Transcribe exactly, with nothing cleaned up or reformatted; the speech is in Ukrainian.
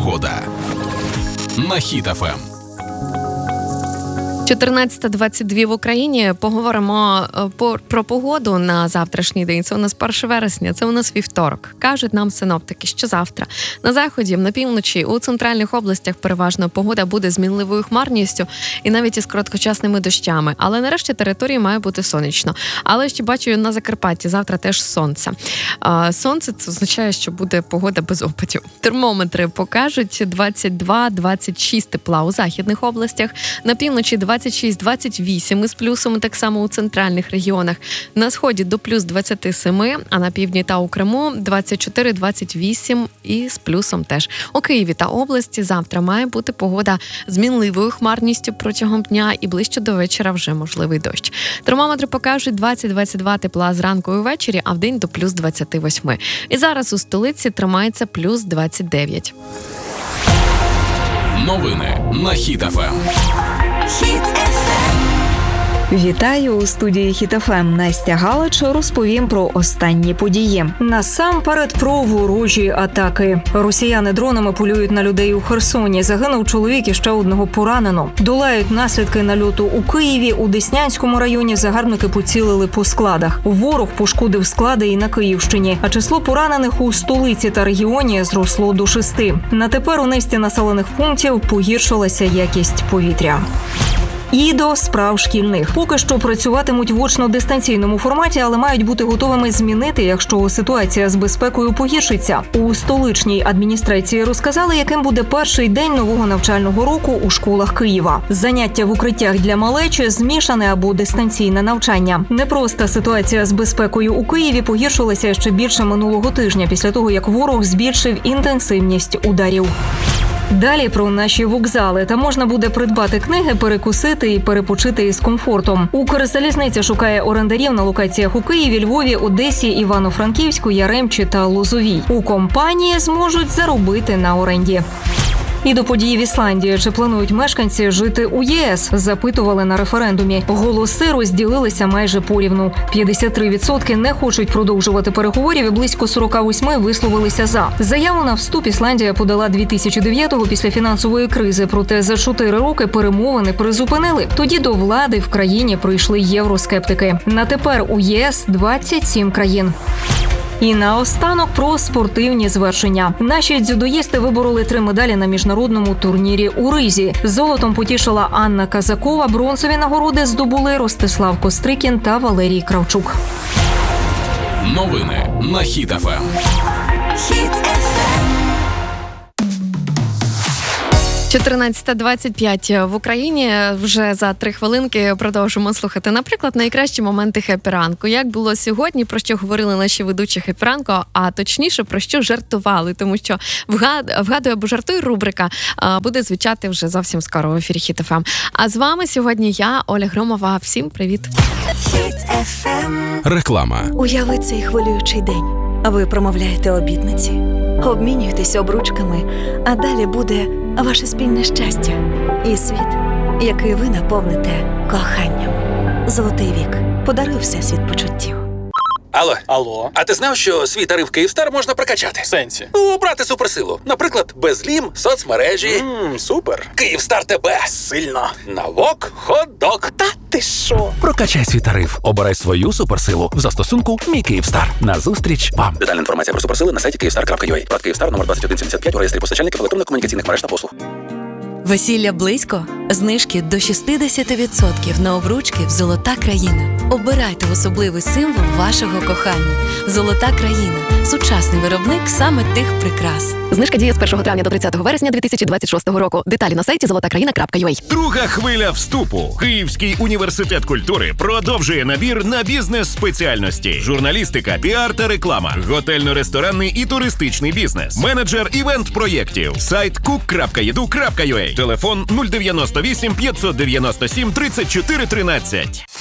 Погода на Хіт еф ем. чотирнадцята двадцять два в Україні. Поговоримо про погоду на завтрашній день. Це у нас перше вересня, це у нас вівторок. Кажуть нам синоптики, що завтра на заході, на півночі, у центральних областях переважно погода буде з мінливою хмарністю і навіть із короткочасними дощами. Але нарешті території має бути сонячно. Але ще бачу на Закарпатті завтра теж сонце. Сонце – це означає, що буде погода без опадів. Термометри покажуть двадцять два двадцять шість тепла у західних областях, на півночі двадцять шість двадцять вісім із плюсом, так само у центральних регіонах. На сході до плюс двадцять сім, а на півдні та у Криму двадцять чотири двадцять вісім і з плюсом теж. У Києві та області завтра має бути погода з мінливою хмарністю протягом дня і ближче до вечора вже можливий дощ. Термометри покажуть двадцять двадцять два тепла зранку і ввечері, а вдень до плюс двадцять вісім. І зараз у столиці тримається плюс двадцять дев'ять. Новини на Хіт еф ем. Хіт еф ем. Вітаю у студії Хіт еф ем. Настя Галич розповім про останні події. Насамперед про ворожі атаки. Росіяни дронами полюють на людей у Херсоні. Загинув чоловік і ще одного поранено. Долають наслідки нальоту у Києві. У Деснянському районі загарбники поцілили по складах. Ворог пошкодив склади і на Київщині. А число поранених у столиці та регіоні зросло до шести. На тепер у низці населених пунктів погіршилася якість повітря. І до справ шкільних. Поки що працюватимуть в очно-дистанційному форматі, але мають бути готовими змінити, якщо ситуація з безпекою погіршиться. У столичній адміністрації розказали, яким буде перший день нового навчального року у школах Києва. Заняття в укриттях для малечі, змішане або дистанційне навчання. Непроста ситуація з безпекою у Києві погіршилася ще більше минулого тижня, після того, як ворог збільшив інтенсивність ударів. Далі про наші вокзали. Та можна буде придбати книги, перекусити і перепочити із комфортом. Укрзалізниця шукає орендарів на локаціях у Києві, Львові, Одесі, Івано-Франківську, Яремчі та Лозовій. У компанії зможуть заробити на оренді. І до події в Ісландії. Чи планують мешканці жити у ЄС? Запитували на референдумі. Голоси розділилися майже порівну. п'ятдесят три відсотки не хочуть продовжувати переговорів і близько сорок вісім висловилися за. Заяву на вступ Ісландія подала дві тисячі дев'ятого після фінансової кризи. Проте за чотири роки перемовини призупинили. Тоді до влади в країні прийшли євроскептики. На тепер у ЄС двадцять сім країн. І наостанок про спортивні звершення. Наші дзюдоїсти вибороли три медалі на міжнародному турнірі у Ризі. Золотом потішила Анна Казакова, бронзові нагороди здобули Ростислав Кострикін та Валерій Кравчук. Новини на Хіт еф ем. Хіт еф ем. чотирнадцята двадцять п'ять в Україні. Вже за три хвилинки продовжимо слухати, наприклад, найкращі моменти хеппі-ранку. Як було сьогодні, про що говорили наші ведучі хеппі-ранку, а точніше, про що жартували, тому що «Вгадуй або жартуй» рубрика буде звучати вже зовсім скоро в ефірі Хіт еф ем. А з вами сьогодні я, Оля Громова. Всім привіт! Хіт еф ем. Реклама. Уяви цей хвилюючий день. Ви промовляєте обітниці, обмінюєтесь обручками, а далі буде ваше спільне щастя і світ, який ви наповните коханням. Золотий вік. Подаруй всесвіт почуттів. Алло. Алло. А ти знав, що свій тариф Київстар можна прокачати? В сенсі? Ну, обрати суперсилу. Наприклад, безлім, соцмережі. Ммм, супер. Київстар тебе. Сильно. Навок, хот-дог. Та ти що? Прокачай свій тариф. Обирай свою суперсилу в застосунку «Мій Київстар». Назустріч вам. Детальна інформація про суперсили на сайті київстар крапка ю а. Брат Київстар, номер двадцять один сімдесят п'ять у реєстрі постачальників електронно-комунікаційних мереж та послуг. Весілля близько? Знижки до шістдесят відсотків на обручки в «Золота країна». Обирайте особливий символ вашого кохання. «Золота країна» – сучасний виробник саме тих прикрас. Знижка діє з першого травня до тридцятого вересня дві тисячі двадцять шостого року. Деталі на сайті золота країна крапка ю а. Друга хвиля вступу. Київський університет культури продовжує набір на бізнес-спеціальності. Журналістика, піар та реклама. Готельно-ресторанний і туристичний бізнес. Менеджер івент-проєктів. Сайт кук крапка еду крапка ю а. Телефон нуль дев'яносто вісім п'ятсот дев'яносто сім тридцять чотири тринадцять.